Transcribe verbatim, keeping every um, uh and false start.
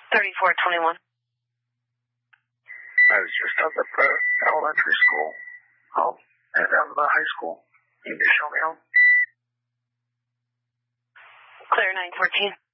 thirty-four twenty-one. I was just up at the elementary school. I'll head down to the high school. You can just show me home. Clear nine fourteen.